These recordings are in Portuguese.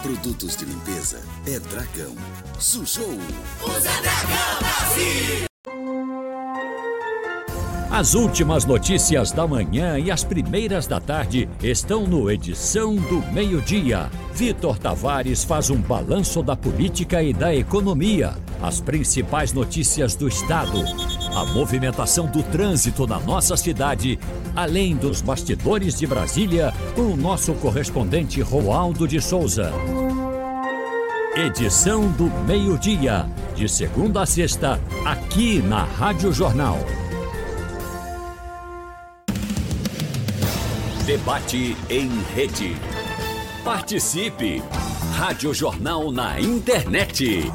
Produtos de limpeza é Dragão. Sujou. Usa Dragão, Brasil! As últimas notícias da manhã e as primeiras da tarde estão no Edição do Meio-Dia. Vitor Tavares faz um balanço da política e da economia, as principais notícias do estado, a movimentação do trânsito na nossa cidade, além dos bastidores de Brasília, com o nosso correspondente Roaldo de Souza. Edição do Meio-Dia, de segunda a sexta, aqui na Rádio Jornal. Debate em rede. Participe! Rádio Jornal na internet.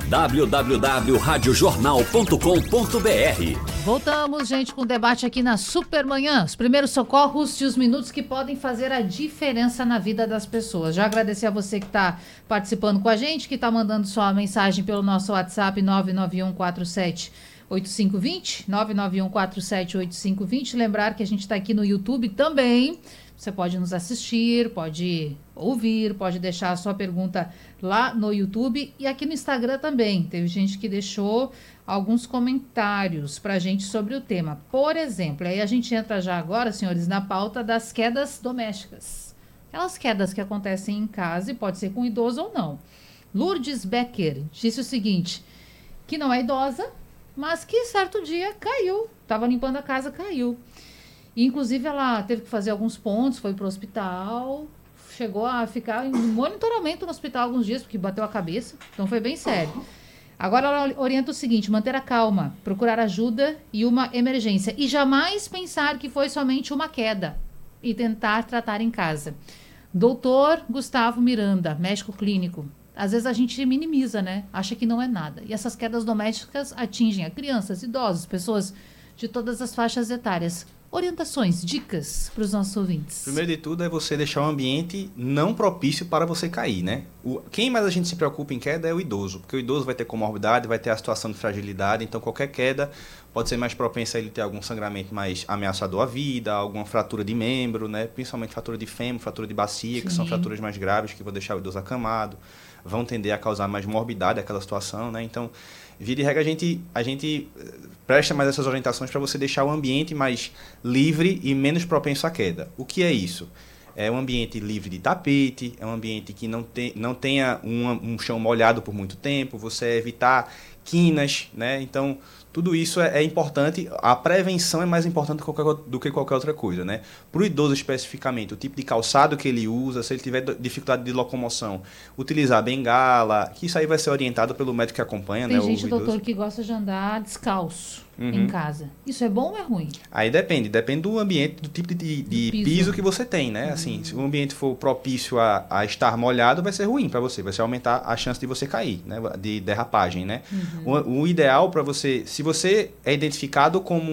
www.radiojornal.com.br. Voltamos, gente, com o debate aqui na Supermanhã. Os primeiros socorros e os minutos que podem fazer a diferença na vida das pessoas. Já agradecer a você que está participando com a gente, que está mandando sua mensagem pelo nosso WhatsApp 991478520, 991478520. Lembrar que a gente está aqui no YouTube também. Você pode nos assistir, pode ouvir, pode deixar a sua pergunta lá no YouTube e aqui no Instagram também. Teve gente que deixou alguns comentários para a gente sobre o tema. Por exemplo, aí a gente entra já agora, senhores, na pauta das quedas domésticas. Aquelas quedas que acontecem em casa e pode ser com idoso ou não. Lourdes Becker disse o seguinte, que não é idosa, mas que certo dia caiu. Estava limpando a casa, caiu. Inclusive, ela teve que fazer alguns pontos, foi para o hospital, chegou a ficar em monitoramento no hospital alguns dias, porque bateu a cabeça, então foi bem sério. Agora ela orienta o seguinte, manter a calma, procurar ajuda e uma emergência, e jamais pensar que foi somente uma queda, e tentar tratar em casa. Doutor Gustavo Miranda, médico clínico, às vezes a gente minimiza, né? Acha que não é nada. E essas quedas domésticas atingem a crianças, idosos, pessoas de todas as faixas etárias. Orientações, dicas para os nossos ouvintes. Primeiro de tudo é você deixar um ambiente não propício para você cair, né? Quem mais a gente se preocupa em queda é o idoso, porque o idoso vai ter comorbidade, vai ter a situação de fragilidade, então qualquer queda pode ser mais propensa a ele ter algum sangramento mais ameaçador à vida, alguma fratura de membro, né? Principalmente fratura de fêmur, fratura de bacia, que são fraturas mais graves que vão deixar o idoso acamado, vão tender a causar mais morbidade àquela situação, né? Então, via de regra, a gente presta mais essas orientações para você deixar o ambiente mais livre e menos propenso à queda. O que é isso? É um ambiente livre de tapete, é um ambiente que não tenha um chão molhado por muito tempo, você evitar quinas, né? Então, tudo isso é importante. A prevenção é mais importante do que qualquer outra coisa, né? Para o idoso especificamente, o tipo de calçado que ele usa, se ele tiver dificuldade de locomoção, utilizar bengala, que isso aí vai ser orientado pelo médico que acompanha, Tem né? Tem gente, doutor, idoso, que gosta de andar descalço em casa. Isso é bom ou é ruim? Aí depende do ambiente, do tipo de piso que você tem, né? Assim, se o ambiente for propício a estar molhado, vai ser ruim para você, vai ser aumentar a chance de você cair, né? De derrapagem, né? O ideal para você, se você é identificado como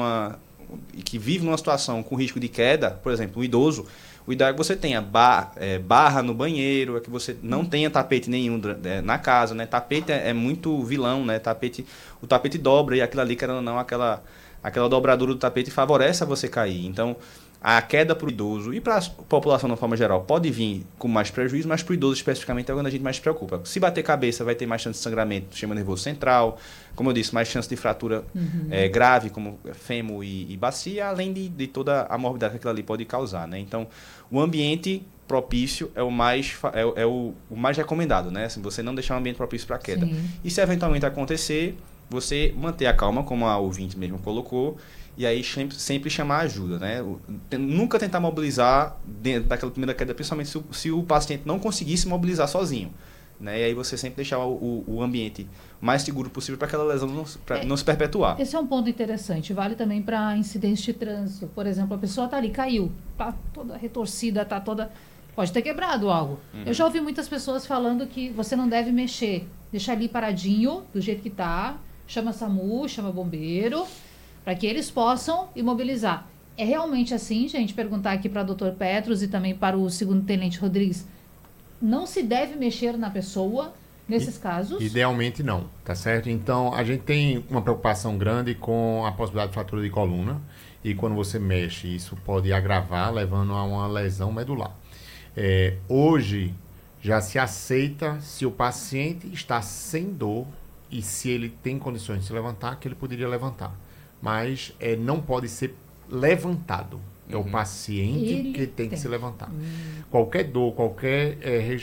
que vive numa situação com risco de queda, por exemplo, um idoso, o ideal é que você tenha barra no banheiro, é que você não tenha tapete nenhum na casa, né? Tapete é muito vilão, né? O tapete dobra e aquilo ali, querendo ou não, aquela dobradura do tapete favorece a você cair. Então, a queda para o idoso e para a população de uma forma geral pode vir com mais prejuízo, mas para o idoso especificamente é quando a gente mais se preocupa. Se bater cabeça, vai ter mais chance de sangramento do sistema nervoso central, como eu disse, mais chance de fratura grave, como fêmur e bacia, além de toda a morbidade que aquilo ali pode causar, né? Então, o ambiente propício é o mais recomendado, né? Assim, você não deixar um ambiente propício para queda. Sim. E se eventualmente acontecer, você manter a calma, como a ouvinte mesmo colocou, e aí sempre chamar ajuda, né? Nunca tentar mobilizar dentro daquela primeira queda, principalmente se o paciente não conseguir se mobilizar sozinho, né? E aí você sempre deixar o ambiente mais seguro possível para aquela lesão não se perpetuar. Esse é um ponto interessante. Vale também para incidentes de trânsito. Por exemplo, a pessoa está ali, caiu, está toda retorcida, está toda... Pode ter quebrado algo. Eu já ouvi muitas pessoas falando que você não deve mexer. Deixar ali paradinho, do jeito que está. Chama SAMU, chama bombeiro, para que eles possam imobilizar. É realmente assim, gente? Perguntar aqui para o Dr. Petros e também para o segundo tenente Rodrigues. Não se deve mexer na pessoa nesses casos? Idealmente não, tá certo? Então, a gente tem uma preocupação grande com a possibilidade de fratura de coluna e quando você mexe, isso pode agravar, levando a uma lesão medular. Hoje, Já se aceita se o paciente está sem dor e se ele tem condições de se levantar, que ele poderia levantar. Mas não pode ser levantado. É o paciente que tem que se levantar. Qualquer dor, qualquer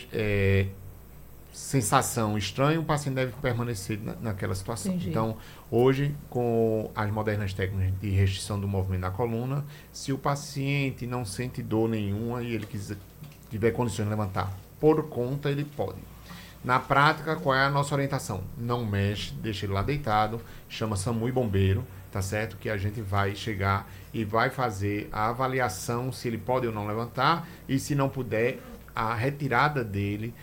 sensação estranha, o paciente deve permanecer naquela situação. Entendi. Então, hoje, com as modernas técnicas de restrição do movimento da coluna, se o paciente não sente dor nenhuma e ele tiver condições de levantar por conta, ele pode. Na prática, qual é a nossa orientação? Não mexe, deixa ele lá deitado, chama SAMU e bombeiro, tá certo? Que a gente vai chegar e vai fazer a avaliação se ele pode ou não levantar e se não puder, a retirada dele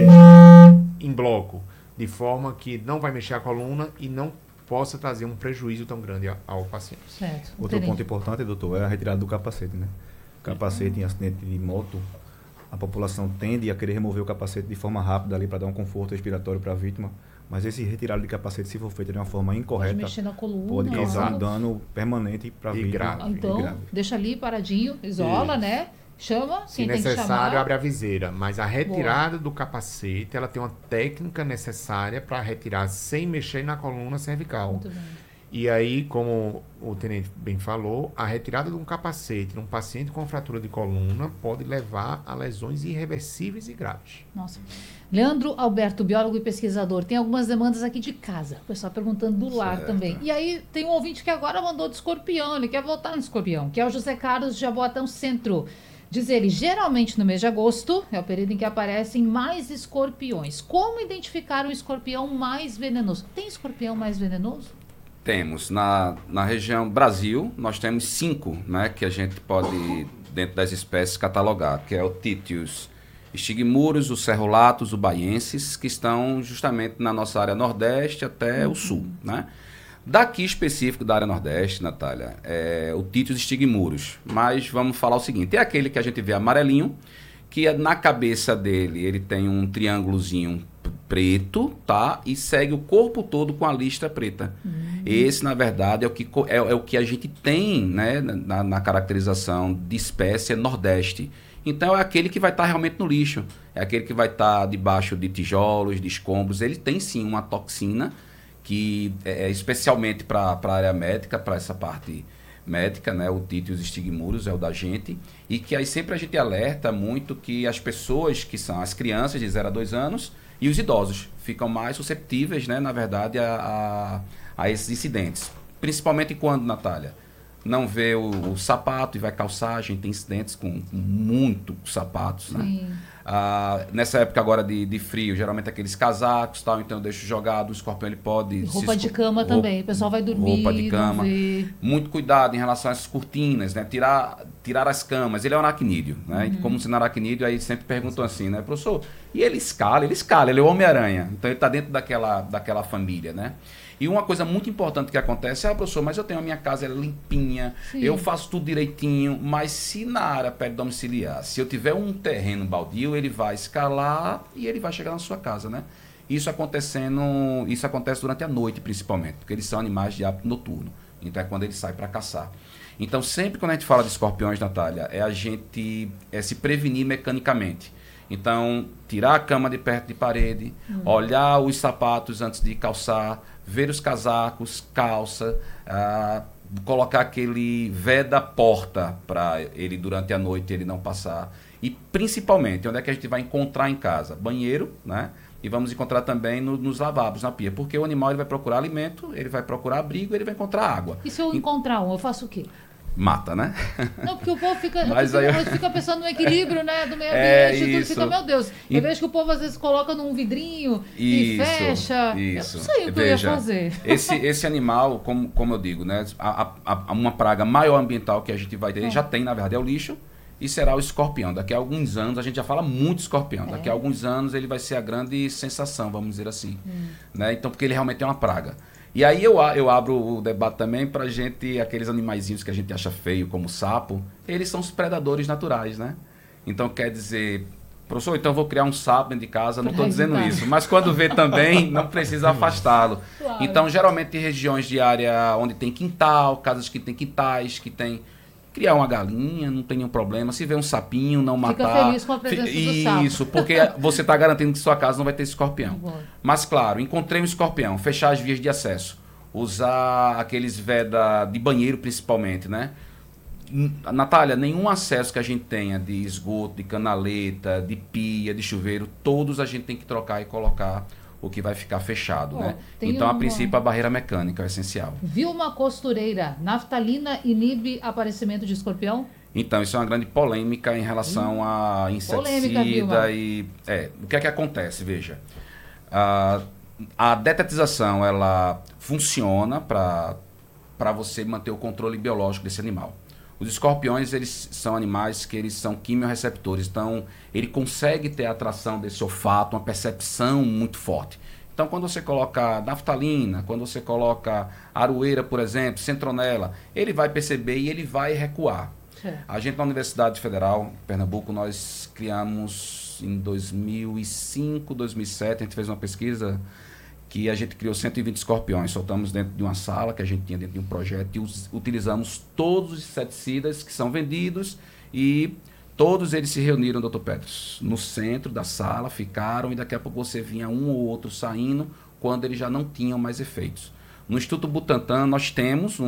em bloco, de forma que não vai mexer a coluna e não possa trazer um prejuízo tão grande ao paciente. Certo. Outro ponto importante, doutor, é a retirada do capacete, né? Capacete em acidente de moto, a população tende a querer remover o capacete de forma rápida ali para dar um conforto respiratório para a vítima, mas esse retirado de capacete, se for feito de uma forma incorreta, Pode mexer na coluna, pode causar um dano permanente para a vítima. Grave. Então, deixa ali paradinho, isola, né? Chama, Se quem tem que necessário, chamar. abre a viseira. Mas a retirada do capacete, ela tem uma técnica necessária para retirar sem mexer na coluna cervical. Muito bem. E aí, como o tenente bem falou, a retirada de um capacete num paciente com fratura de coluna pode levar a lesões irreversíveis e graves. Nossa. Leandro Alberto, biólogo e pesquisador, tem algumas demandas aqui de casa. O pessoal perguntando do lar também. E aí tem um ouvinte que agora mandou do escorpião, ele quer voltar no escorpião, que é o José Carlos de Jaboatão Centro. Diz ele, geralmente no mês de agosto é o período em que aparecem mais escorpiões. Como identificar um escorpião mais venenoso? Tem escorpião mais venenoso? Temos. Na região Brasil, nós temos 5, né, que a gente pode, dentro das espécies, catalogar, que é o Titius stigmurus, o Cerulatus, o Baiensis, que estão justamente na nossa área nordeste até o sul, né? Daqui específico da área nordeste, Natália, é o Titius stigmurus. Mas vamos falar o seguinte, é aquele que a gente vê amarelinho, que na cabeça dele ele tem um triângulozinho preto, tá? E segue o corpo todo com a listra preta. Esse, na verdade, é o que a gente tem, né, na caracterização de espécie nordeste. Então é aquele que vai estar realmente no lixo. É aquele que vai estar debaixo de tijolos, de escombros. Ele tem sim uma toxina que é especialmente para a área médica, para essa parte médica, né? O Titius stigmurus é o da gente. E que aí sempre a gente alerta muito que as pessoas que são as crianças de 0 a 2 anos e os idosos ficam mais susceptíveis, né, na verdade, a esses incidentes. Principalmente quando, Natália, não vê o sapato e vai calçar, a gente tem incidentes com muitos sapatos, né? Nessa época agora de frio, geralmente aqueles casacos, tal, então eu deixo jogado, o escorpião ele pode... Roupa de cama também, o pessoal vai dormir, roupa de cama. Muito cuidado em relação às cortinas, né? Tirar as camas, ele é um aracnídeo, né? E como sendo aracnídeo, aí sempre perguntam assim, né? Professor, e ele escala, ele é o Homem-Aranha, então ele está dentro daquela família, né? E uma coisa muito importante que acontece é, professor, mas eu tenho a minha casa limpinha, eu faço tudo direitinho, mas se na área domiciliar, se eu tiver um terreno baldio, ele vai escalar e ele vai chegar na sua casa, né? Isso acontece durante a noite, principalmente, porque eles são animais de hábito noturno. Então é quando ele sai para caçar. Então sempre quando a gente fala de escorpiões, Natália, é a gente se prevenir mecanicamente. Então, tirar a cama de perto de parede, olhar os sapatos antes de calçar, ver os casacos, calça, colocar aquele veda porta para ele durante a noite ele não passar. E principalmente, onde é que a gente vai encontrar em casa? Banheiro, né? E vamos encontrar também nos lavabos, na pia. Porque o animal ele vai procurar alimento, ele vai procurar abrigo, ele vai encontrar água. E se eu encontrar eu faço o quê? Mata, né? Não, porque o povo fica pensando no equilíbrio, né, do meio ambiente, tudo fica, meu Deus. Eu vejo que o povo às vezes coloca num vidrinho e fecha. Isso. Eu não sei o que eu ia fazer. Esse animal, como eu digo, né, uma praga maior ambiental que a gente vai ter, já tem, na verdade, é o lixo, e será o escorpião. Daqui a alguns anos, a gente já fala muito escorpião, daqui a alguns anos ele vai ser a grande sensação, vamos dizer assim. Né? Então, porque ele realmente é uma praga. E aí eu abro o debate também pra gente, aqueles animaizinhos que a gente acha feio, como sapo, eles são os predadores naturais, né? Então quer dizer, professor, então eu vou criar um sapo dentro de casa, não estou dizendo isso, mas quando vê também, não precisa afastá-lo. Claro. Então, geralmente em regiões de área onde tem quintal, casas que tem quintais, que criar uma galinha, não tem nenhum problema. Se vê um sapinho, não matar. Fica feliz com a presença do sapo. Isso, porque você está garantindo que sua casa não vai ter escorpião. Mas, claro, encontrei um escorpião, fechar as vias de acesso. Usar aqueles veda de banheiro, principalmente, né? Natália, nenhum acesso que a gente tenha de esgoto, de canaleta, de pia, de chuveiro, todos a gente tem que trocar e colocar o que vai ficar fechado, né? Então, a princípio, a barreira mecânica é essencial. Vilma Costureira, naftalina inibe aparecimento de escorpião? Então, isso é uma grande polêmica em relação a inseticida e... o que é que acontece? Veja, a detetização, ela funciona para você manter o controle biológico desse animal. Os escorpiões, eles são animais que eles são quimiorreceptores, então ele consegue ter a atração desse olfato, uma percepção muito forte. Então, quando você coloca naftalina, quando você coloca aroeira, por exemplo, centronela, ele vai perceber e ele vai recuar. A gente na Universidade Federal de Pernambuco, nós criamos em 2005, 2007, a gente fez uma pesquisa que a gente criou 120 escorpiões, soltamos dentro de uma sala que a gente tinha dentro de um projeto e utilizamos todos os inseticidas que são vendidos e todos eles se reuniram, Dr. Petros, no centro da sala, ficaram e daqui a pouco você vinha um ou outro saindo quando eles já não tinham mais efeitos. No Instituto Butantan nós temos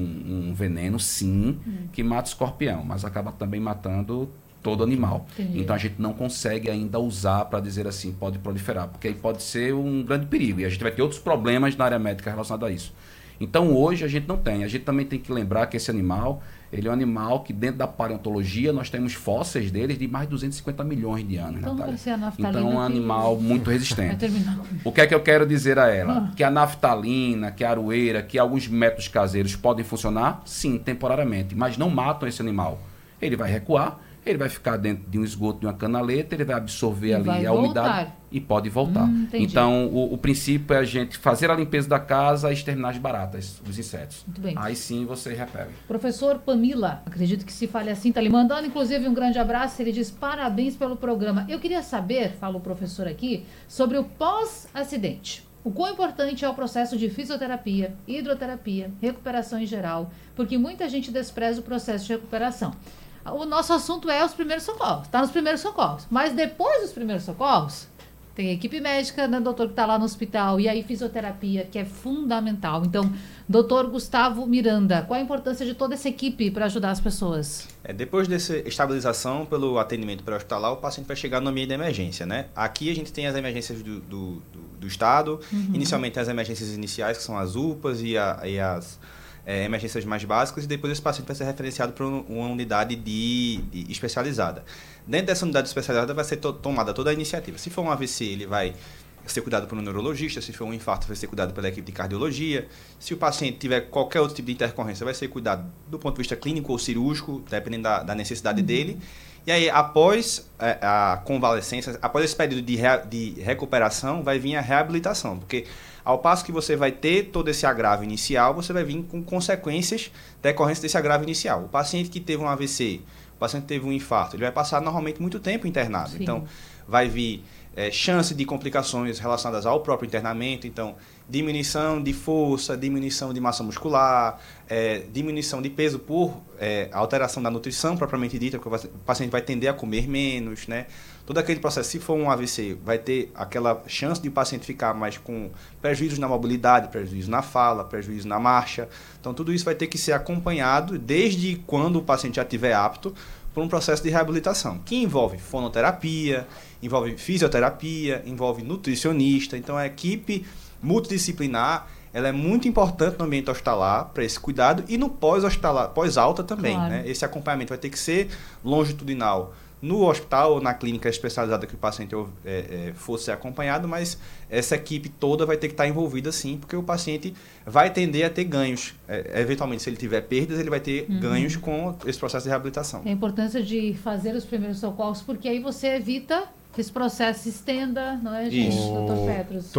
um veneno, sim, que mata escorpião, mas acaba também matando todo animal. Entendi. Então a gente não consegue ainda usar para dizer assim, pode proliferar, porque aí pode ser um grande perigo e a gente vai ter outros problemas na área médica relacionados a isso. Então hoje a gente não tem. A gente também tem que lembrar que esse animal, ele é um animal que dentro da paleontologia nós temos fósseis deles de mais de 250 milhões de anos, então, Natália. Então é um animal muito resistente. O que é que eu quero dizer a ela? Que a naftalina, que a aroeira, que alguns métodos caseiros podem funcionar? Sim, temporariamente, mas não matam esse animal. Ele vai recuar, ele vai ficar dentro de um esgoto, de uma canaleta, ele vai absorver ali a umidade e pode voltar. Então, o princípio é a gente fazer a limpeza da casa e exterminar as baratas, os insetos. Muito bem. Aí sim você repele. Professor Pamila, acredito que se fale assim, está lhe mandando inclusive um grande abraço, ele diz parabéns pelo programa. Eu queria saber, fala o professor aqui, sobre o pós-acidente. O quão importante é o processo de fisioterapia, hidroterapia, recuperação em geral, porque muita gente despreza o processo de recuperação. O nosso assunto é os primeiros socorros, está nos primeiros socorros. Mas depois dos primeiros socorros, tem a equipe médica, né, doutor, que está lá no hospital, e aí fisioterapia, que é fundamental. Então, doutor Gustavo Miranda, qual a importância de toda essa equipe para ajudar as pessoas? Depois dessa estabilização pelo atendimento pré-hospitalar, o paciente vai chegar no ambiente de emergência, né? Aqui a gente tem as emergências do estado, inicialmente as emergências iniciais, que são as UPAs e as emergências mais básicas, e depois esse paciente vai ser referenciado para uma unidade especializada. Dentro dessa unidade especializada vai ser tomada toda a iniciativa. Se for um AVC, ele vai ser cuidado por um neurologista, se for um infarto, vai ser cuidado pela equipe de cardiologia. Se o paciente tiver qualquer outro tipo de intercorrência, vai ser cuidado do ponto de vista clínico ou cirúrgico, dependendo da necessidade dele. E aí, após a convalescência, após esse período de recuperação, vai vir a reabilitação, porque ao passo que você vai ter todo esse agravo inicial, você vai vir com consequências decorrentes desse agravo inicial. O paciente que teve um AVC, o paciente que teve um infarto, ele vai passar normalmente muito tempo internado. Sim. Então, vai vir chance de complicações relacionadas ao próprio internamento, então diminuição de força, diminuição de massa muscular, diminuição de peso por alteração da nutrição propriamente dita, porque o paciente vai tender a comer menos, né? Todo aquele processo, se for um AVC, vai ter aquela chance de o paciente ficar mais com prejuízos na mobilidade, prejuízo na fala, prejuízo na marcha. Então, tudo isso vai ter que ser acompanhado desde quando o paciente já estiver apto por um processo de reabilitação, que envolve fonoterapia, envolve fisioterapia, envolve nutricionista. Então, a equipe multidisciplinar, ela é muito importante no ambiente hospitalar para esse cuidado e no pós-hospitalar, pós-alta também. Claro. Né? Esse acompanhamento vai ter que ser longitudinal no hospital ou na clínica especializada que o paciente fosse ser acompanhado, mas essa equipe toda vai ter que estar envolvida sim, porque o paciente vai tender a ter ganhos. Eventualmente, se ele tiver perdas, ele vai ter ganhos com esse processo de reabilitação. A importância de fazer os primeiros socorros, porque aí você evita que esse processo se estenda, não é, gente, doutor Petros?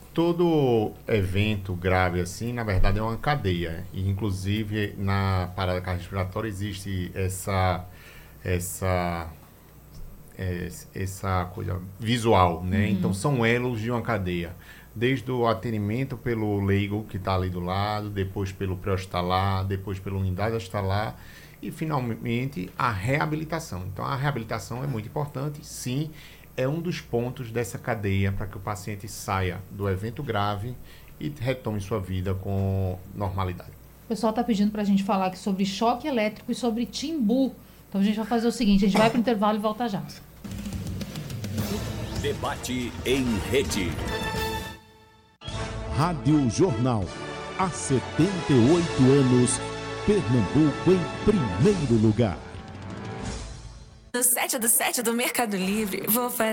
Todo evento grave assim, na verdade, é uma cadeia. E, inclusive, na parada cardiorrespiratória existe essa coisa visual, né? Então, são elos de uma cadeia. Desde o atendimento pelo leigo, que está ali do lado, depois pelo pré-hospitalar, depois pela unidade hospitalar E, finalmente, a reabilitação. Então, a reabilitação é muito importante, sim, é um dos pontos dessa cadeia para que o paciente saia do evento grave e retome sua vida com normalidade. O pessoal está pedindo para a gente falar aqui sobre choque elétrico e sobre timbu. Então, a gente vai fazer o seguinte, a gente vai para o intervalo e volta já. Debate em rede. Rádio Jornal. Há 78 anos, Pernambuco em primeiro lugar. Do 7 do Mercado Livre, vou fazer